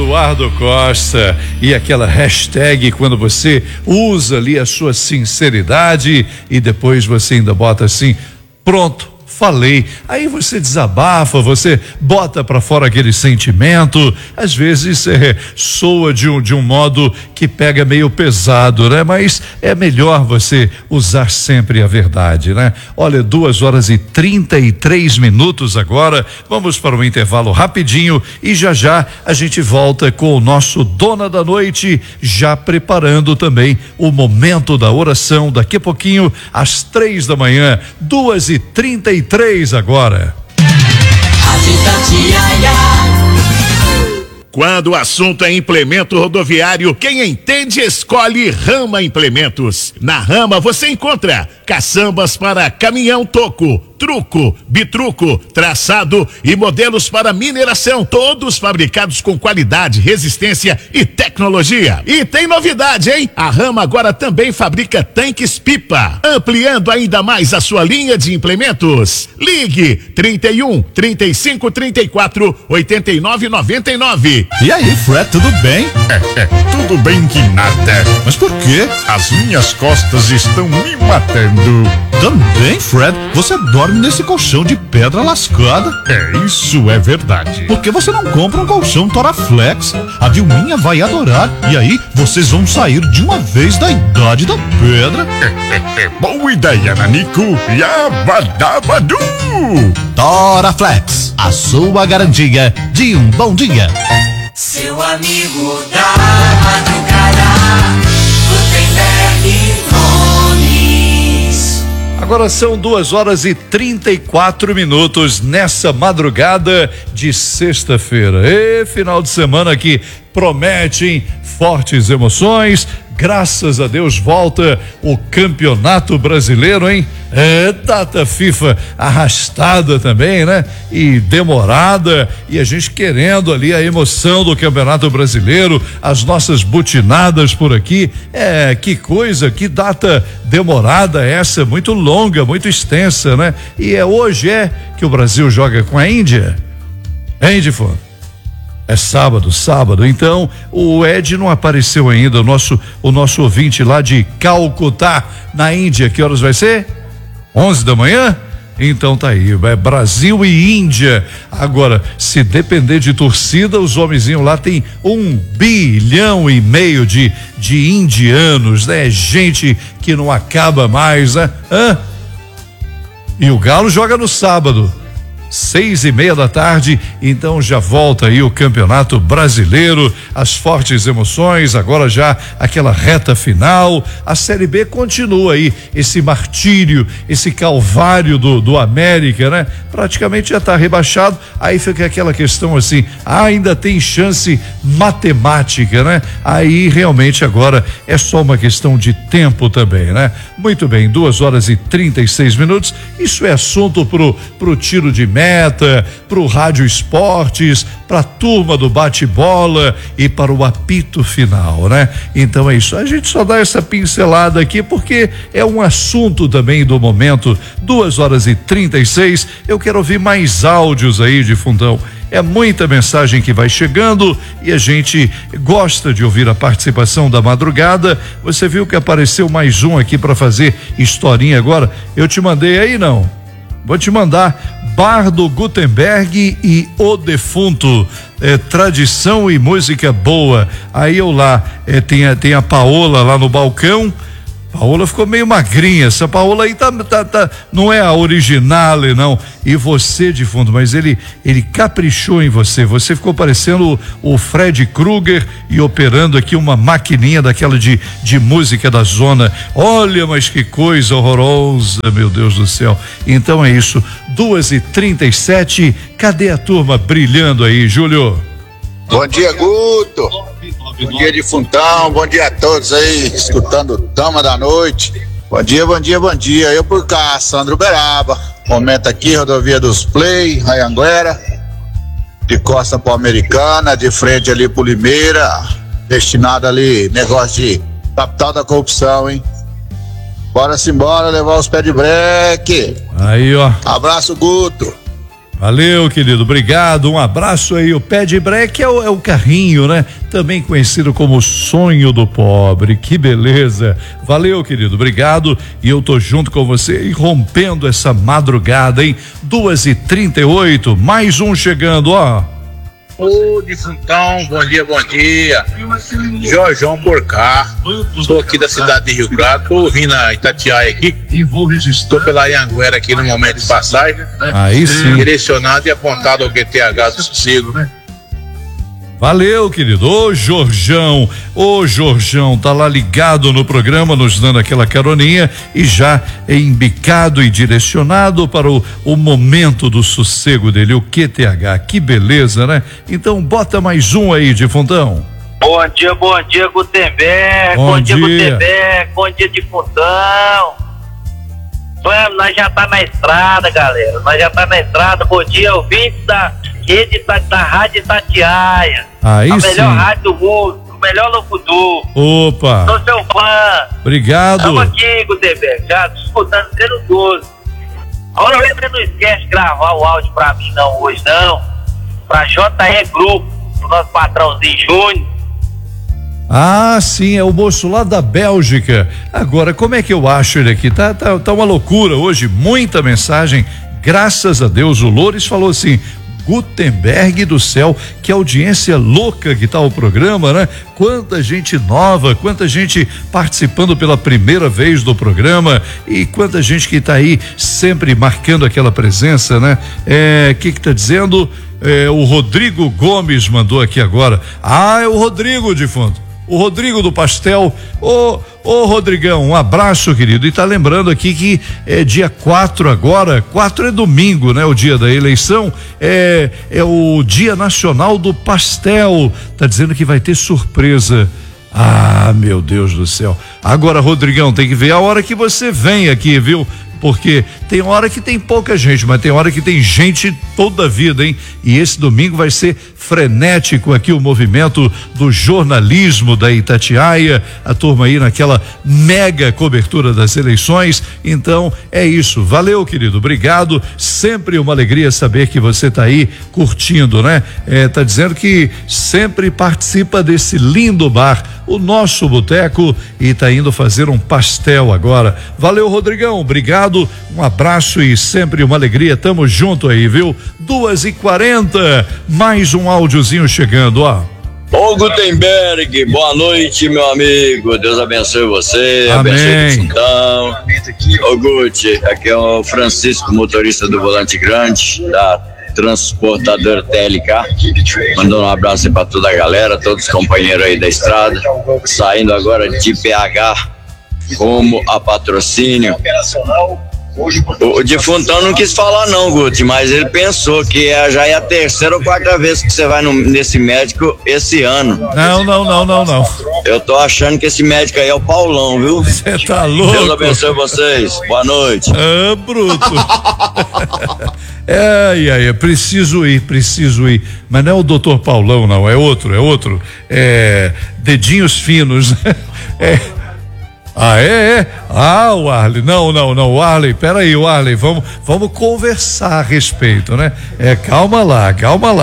Eduardo Costa. E aquela hashtag, quando você usa ali a sua sinceridade e depois você ainda bota assim, pronto, falei. Aí você desabafa, você bota pra fora aquele sentimento, às vezes soa de um modo que pega meio pesado, né? Mas é melhor você usar sempre a verdade, né? Olha, 2h33 agora, vamos para um intervalo rapidinho e já a gente volta com o nosso Dona da Noite, já preparando também o momento da oração, daqui a pouquinho às 3 da manhã, 2h33 agora. Quando o assunto é implemento rodoviário, quem entende escolhe Rama Implementos. Na Rama você encontra caçambas para caminhão toco, truco, bitruco, traçado e modelos para mineração, todos fabricados com qualidade, resistência e tecnologia. E tem novidade, hein? A Rama agora também fabrica tanques pipa, ampliando ainda mais a sua linha de implementos. Ligue 31 35 34 89 99. E aí, Fred, tudo bem? Tudo bem que nada. Mas por quê? As minhas costas estão me matando. Também, Fred, você dorme nesse colchão de pedra lascada. Isso é verdade. Por que você não compra um colchão Toraflex? A Vilminha vai adorar. E aí, vocês vão sair de uma vez da idade da pedra. Boa ideia, Nanico. Yabadabadu. Toraflex, a sua garantia de um bom dia. Seu amigo da madrugada, Gutenberg Nunes. Agora são 2h34 nessa madrugada de sexta-feira. E final de semana que prometem fortes emoções. Graças a Deus volta o Campeonato Brasileiro, hein? Data FIFA arrastada também, né? E demorada, e a gente querendo ali a emoção do Campeonato Brasileiro, as nossas butinadas por aqui. Que coisa, que data demorada essa, muito longa, muito extensa, né? E hoje que o Brasil joga com a Índia. Hein, Difundo? É sábado. Então, o Ed não apareceu ainda, o nosso ouvinte lá de Calcutá, na Índia. Que horas vai ser? 11 da manhã? Então tá aí, Brasil e Índia. Agora, se depender de torcida, os homenzinhos lá tem 1,5 bilhão de indianos, né? Gente que não acaba mais, né? E o Galo joga no sábado, 6:30 da tarde, então já volta aí o Campeonato Brasileiro, as fortes emoções, agora já aquela reta final. A Série B continua aí, esse martírio, esse calvário do América, né? Praticamente já está rebaixado, aí fica aquela questão assim, ainda tem chance matemática, né? Aí realmente agora é só uma questão de tempo também, né? Muito bem, 2h36, isso é assunto pro tiro de meta, pro Rádio Esportes, pra turma do bate-bola e para o apito final, né? Então é isso, a gente só dá essa pincelada aqui porque é um assunto também do momento. 2h36, eu quero ouvir mais áudios aí de fundão. É muita mensagem que vai chegando e a gente gosta de ouvir a participação da madrugada. Você viu que apareceu mais um aqui para fazer historinha agora? Eu te mandei aí, não? Vou te mandar. Bar do Gutenberg e O Defunto, tradição e música boa. Aí eu lá, tem a Paola lá no balcão. Paola ficou meio magrinha, essa Paola aí não é a original, não. E você, de fundo, mas ele caprichou em você ficou parecendo o Fred Krueger e operando aqui uma maquininha daquela de música da zona. Olha, mas que coisa horrorosa, meu Deus do céu. Então é isso, 2h37, cadê a turma brilhando aí, Júlio? Bom dia, Guto. Bom dia, Difuntão. Bom dia a todos aí, escutando Dama da Noite. Bom dia. Eu por cá, Sandro Beraba. Momento aqui, rodovia dos Play, Anhanguera. De costa pro Americana, de frente ali pro Limeira. Destinado ali, negócio de capital da corrupção, hein? Bora levar os pés de breque. Aí, ó. Abraço, Guto. Valeu, querido, obrigado, um abraço aí. O pé de breque é o carrinho, né? Também conhecido como sonho do pobre, que beleza. Valeu, querido, obrigado, e eu tô junto com você e rompendo essa madrugada, hein? 2h38, mais um chegando, ó. Ô, Difuntão, bom dia, bom dia. Jorjão por cá. Estou aqui da cidade de Rio Claro, estou ouvindo a Itatiaia aqui. Estou pela Anhanguera aqui no momento de passagem. Aí sim. Direcionado e apontado ao QTH do Sossego. Valeu, querido. Ô Jorjão, tá lá ligado no programa, nos dando aquela caroninha e já embicado e direcionado para o momento do sossego dele, o QTH. Que beleza, né? Então bota mais um aí, Difuntão. Bom dia, Gutenberg. Bom dia, Gutenberg. Bom dia, Difuntão. Nós já tá na estrada, galera. Bom dia, ouvintes da rede da Rádio Itatiaia. Aí a sim. Melhor rádio do mundo, o melhor locutor. Opa. Sou seu fã. Obrigado. Estamos aqui, Gutenberg, já escutando 012. Agora você não esquece de gravar o áudio pra mim não hoje não. Pra JE Grupo, o nosso patrãozinho Júnior. Ah, sim, é o moço lá da Bélgica. Agora, como é que eu acho ele aqui? Tá uma loucura hoje, muita mensagem. Graças a Deus, o Loures falou assim: Gutenberg do céu, que audiência louca que tá o programa, né? Quanta gente nova, quanta gente participando pela primeira vez do programa e quanta gente que tá aí sempre marcando aquela presença, né? Que tá dizendo? O Rodrigo Gomes mandou aqui agora. Ah, é o Rodrigo, defunto. O Rodrigo do Pastel. Ô Rodrigão, um abraço, querido. E tá lembrando aqui que é dia 4 agora. 4 é domingo, né? O dia da eleição. É o Dia Nacional do Pastel. Tá dizendo que vai ter surpresa. Ah, meu Deus do céu. Agora, Rodrigão, tem que ver a hora que você vem aqui, viu? Porque tem hora que tem pouca gente, mas tem hora que tem gente toda a vida, hein? E esse domingo vai ser frenético aqui o movimento do jornalismo da Itatiaia, a turma aí naquela mega cobertura das eleições. Então é isso, valeu, querido, obrigado, sempre uma alegria saber que você tá aí curtindo, né? Tá dizendo que sempre participa desse lindo bar, o nosso boteco, e tá indo fazer um pastel agora. Valeu, Rodrigão, obrigado. Um abraço e sempre uma alegria, tamo junto aí, viu? 2h40, mais um áudiozinho chegando, ó. Ô Gutenberg, boa noite, meu amigo, Deus abençoe você. Amém. Abençoe então. Ô Guti, aqui é o Francisco, motorista do Volante Grande, da transportadora TLK, mandando um abraço aí pra toda a galera, todos os companheiros aí da estrada, saindo agora de PH como a Patrocínio. O Difuntão não quis falar não, Guti, mas ele pensou que já é a terceira ou quarta vez que você vai nesse médico esse ano. Não. Eu tô achando que esse médico aí é o Paulão, viu? Você tá louco? Deus abençoe vocês, boa noite. Ah, bruto. Preciso ir, mas não é o doutor Paulão não, é outro, dedinhos finos, o Arley, não, o Arley, peraí, o Arley, vamos conversar a respeito, né? Calma lá.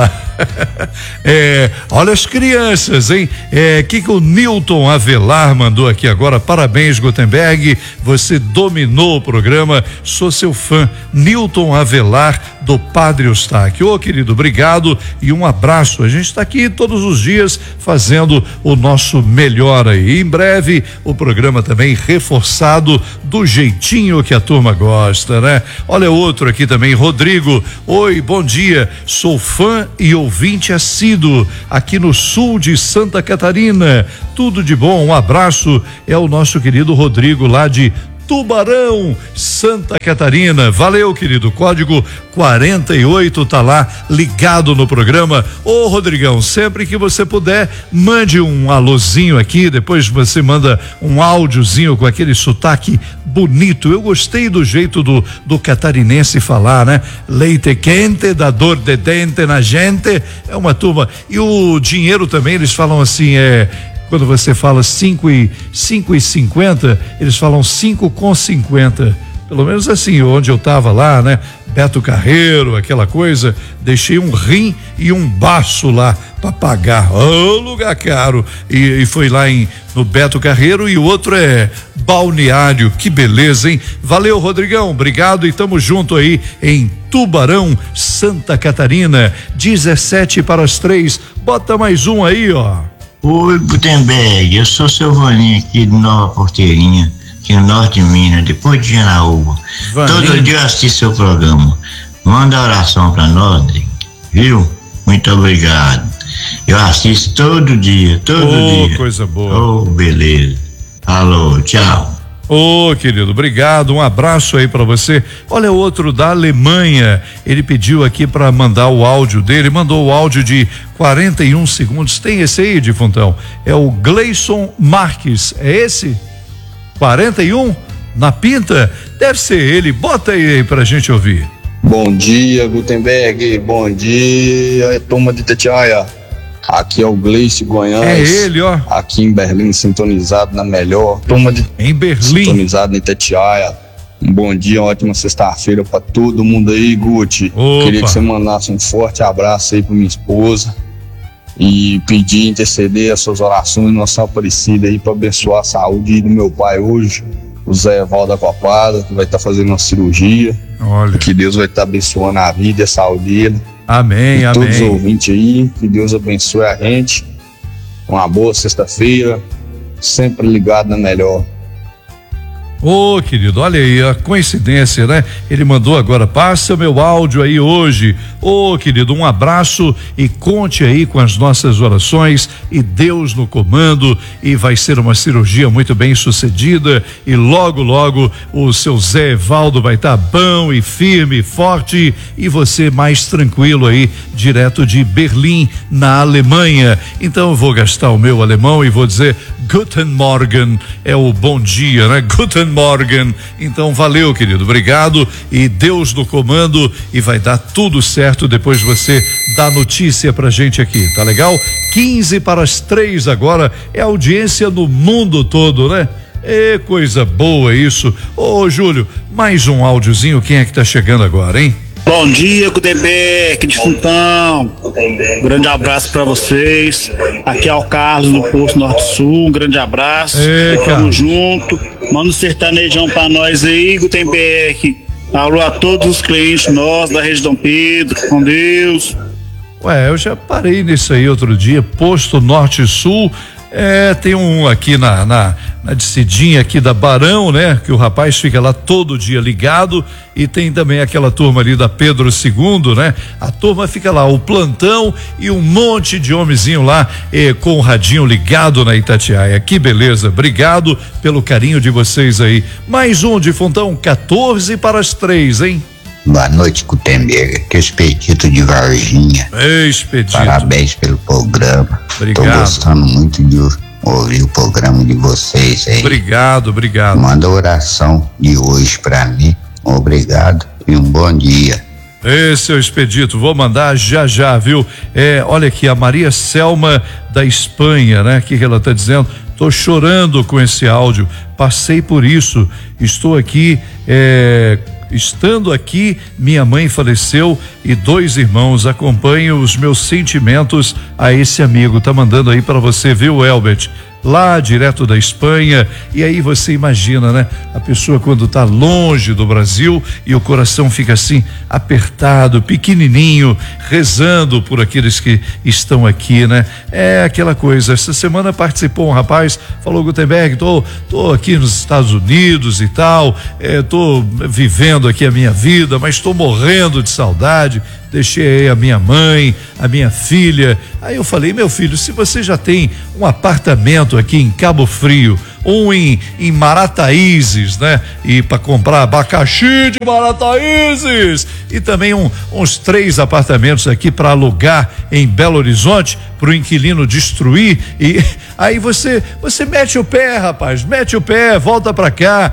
Olha as crianças, hein? Que o Newton Avelar mandou aqui agora, parabéns, Gutenberg, você dominou o programa, sou seu fã, Newton Avelar do Padre Eustáquio. Ô, querido, obrigado e um abraço, a gente está aqui todos os dias fazendo o nosso melhor aí, em breve o programa também reforçado do jeitinho que a turma gosta, né? Olha outro aqui também, Rodrigo, oi, bom dia, sou fã e ouvinte assíduo aqui no sul de Santa Catarina, tudo de bom, um abraço, é o nosso querido Rodrigo lá de Tubarão, Santa Catarina. Valeu, querido. Código 48 tá lá ligado no programa. Ô, Rodrigão, sempre que você puder, mande um alôzinho aqui, depois você manda um áudiozinho com aquele sotaque bonito. Eu gostei do jeito do catarinense falar, né? Leite quente, dá dor de dente na gente. É uma turma. E o dinheiro também, eles falam assim, quando você fala 5,50, eles falam 5,50. Pelo menos assim, onde eu tava lá, né? Beto Carreiro, aquela coisa, deixei um rim e um baço lá para pagar. Lugar caro. E foi lá no Beto Carreiro, e o outro é Balneário. Que beleza, hein? Valeu, Rodrigão, obrigado, e tamo junto aí em Tubarão, Santa Catarina, 2:17 Bota mais um aí, ó. Oi, Gutenberg, eu sou seu Vaninho aqui de Nova Porteirinha, aqui no norte de Minas, depois de Janaúba. Todo dia eu assisto seu programa. Manda oração pra nós, viu? Muito obrigado. Eu assisto todo dia, todo dia. Coisa boa. Oh, beleza. Alô, tchau. Querido, obrigado, um abraço aí pra você. Olha, outro da Alemanha, ele pediu aqui pra mandar o áudio dele, mandou o áudio de 41 segundos, tem esse aí, Difuntão? É o Gleison Marques, é esse? 41? Na pinta? Deve ser ele, bota aí pra gente ouvir. Bom dia, Gutenberg, bom dia, turma de Itatiaia. Aqui é o Gleice Goiás. É ele, ó. Aqui em Berlim, sintonizado na melhor. Turma de em Berlim. Sintonizado na Itatiaia. Um bom dia, uma ótima sexta-feira pra todo mundo aí, Guti. Opa. Queria que você mandasse um forte abraço aí pra minha esposa. E pedir, interceder as suas orações, Nossa Aparecida aí, pra abençoar a saúde do meu pai hoje, o Zé Evaldo da Copada, que vai estar fazendo uma cirurgia. Olha. Que Deus vai estar abençoando a vida e a saúde dele. Amém, amém. Todos os ouvintes aí, que Deus abençoe a gente. Uma boa sexta-feira, sempre ligado na melhor. Querido, olha aí a coincidência, né? Ele mandou agora, passa meu áudio aí hoje. Querido, um abraço e conte aí com as nossas orações e Deus no comando, e vai ser uma cirurgia muito bem sucedida, e logo, logo o seu Zé Evaldo vai estar bom e firme, forte, e você mais tranquilo aí, direto de Berlim, na Alemanha. Então eu vou gastar o meu alemão e vou dizer Guten Morgen, é o bom dia, né? Guten Morgen. Então valeu, querido, obrigado, e Deus no comando, e vai dar tudo certo. Depois você dá notícia pra gente aqui, tá legal? 2:15 agora, é audiência no mundo todo, né? Coisa boa isso. Júlio, mais um áudiozinho, quem é que tá chegando agora, hein? Bom dia, Gutenberg, de Funtão. Um grande abraço pra vocês. Aqui é o Carlos do Posto Norte Sul. Um grande abraço. Tamo junto. Manda um sertanejão pra nós aí, Gutenberg. Alô a todos os clientes nossos da Rede Dom Pedro. Com Deus. Eu já parei nisso aí outro dia. Posto Norte Sul. Tem um aqui na descidinha aqui da Barão, né? Que o rapaz fica lá todo dia ligado, e tem também aquela turma ali da Pedro II, né? A turma fica lá, o plantão e um monte de homenzinho lá com o radinho ligado na Itatiaia. Que beleza, obrigado pelo carinho de vocês aí. Mais um Difuntão, 2:42, hein? Boa noite, Gutenberg. Aqui é o Expedito de Varginha. Expedito. Parabéns pelo programa. Obrigado. Tô gostando muito de ouvir o programa de vocês aí. Obrigado. Manda a oração de hoje pra mim. Obrigado e um bom dia. Seu Expedito, vou mandar já, viu? Olha aqui, a Maria Selma da Espanha, né? Que ela tá dizendo: tô chorando com esse áudio, passei por isso, estou aqui, estando aqui, minha mãe faleceu e 2 irmãos. Acompanho os meus sentimentos a esse amigo. Tá mandando aí para você, viu, Elbert? Lá direto da Espanha. E aí você imagina, né? A pessoa quando tá longe do Brasil e o coração fica assim apertado, pequenininho, rezando por aqueles que estão aqui, né? Aquela coisa. Essa semana participou um rapaz, falou: Gutenberg, tô aqui nos Estados Unidos e tal, tô vivendo aqui a minha vida, mas tô morrendo de saudade. Deixei aí a minha mãe, a minha filha. Aí eu falei: meu filho, se você já tem um apartamento aqui em Cabo Frio, um em Marataízes, né? E para comprar abacaxi de Marataízes, e também uns 3 apartamentos aqui para alugar em Belo Horizonte para o inquilino destruir, e aí você mete o pé, rapaz, mete o pé, volta para cá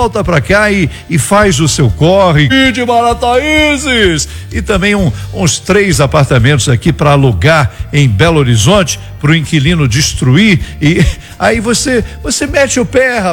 e faz o seu corre de Marataízes, e também uns 3 apartamentos aqui para alugar em Belo Horizonte para o inquilino destruir, e aí você mete o pé, rapaz.